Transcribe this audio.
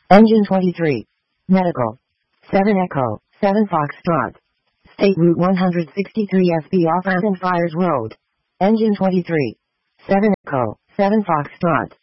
Engine 23. Medical. 7 Echo, 7 Foxtrot. State Route 163 SB off Anton Fires Road. Engine 23. 7 Echo, 7 Foxtrot.